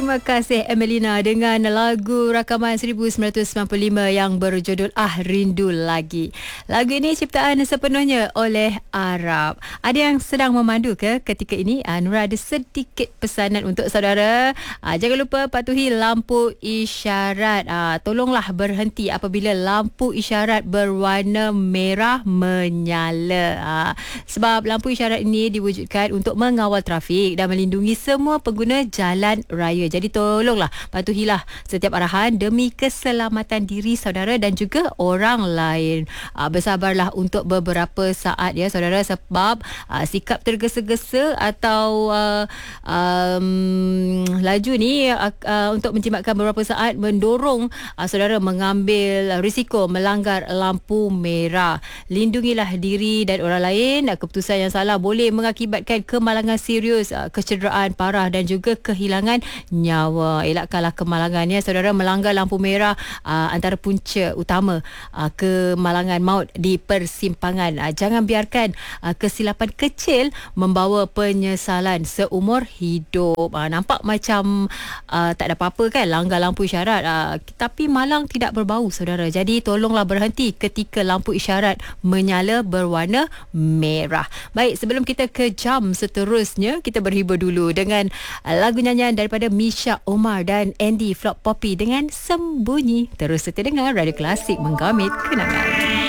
Terima kasih Emelina dengan lagu rakaman 1995 yang berjudul Ah Rindu Lagi. Lagu ini ciptaan sepenuhnya oleh Arab. Ada yang sedang memandu ke ketika ini? Nura ada sedikit pesanan untuk saudara. Jangan lupa patuhi lampu isyarat. Tolonglah berhenti apabila lampu isyarat berwarna merah menyala. Sebab lampu isyarat ini diwujudkan untuk mengawal trafik dan melindungi semua pengguna jalan raya. Jadi tolonglah patuhilah setiap arahan demi keselamatan diri saudara dan juga orang lain. Bersabarlah untuk beberapa saat ya saudara, sebab sikap tergesa-gesa atau laju ni untuk menjimatkan beberapa saat mendorong saudara mengambil risiko melanggar lampu merah. Lindungilah diri dan orang lain. Keputusan yang salah boleh mengakibatkan kemalangan serius, kecederaan parah dan juga kehilangan nyawa. Elakkanlah kemalangan ya saudara. Melanggar lampu merah antara punca utama kemalangan maut di persimpangan. Jangan biarkan kesilapan kecil membawa penyesalan seumur hidup. Nampak macam tak ada apa-apa kan langgar lampu isyarat, tapi malang tidak berbau saudara. Jadi tolonglah berhenti ketika lampu isyarat menyala berwarna merah. Baik, sebelum kita ke jam seterusnya, kita berhibur dulu dengan lagu nyanyian daripada Misha Omar dan Andy Flop Poppy dengan Sembunyi. Terus setia dengar Radio Klasik, menggamit kenangan.